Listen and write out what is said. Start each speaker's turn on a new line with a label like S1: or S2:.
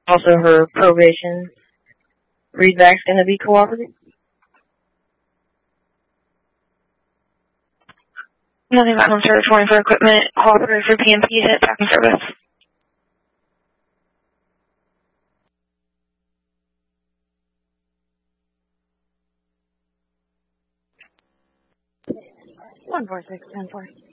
S1: Also, her probation readback's going to be cooperative.
S2: Nothing about home service warning for equipment. Cooperative for PMP hit tracking service.
S3: One 4 6 10 4.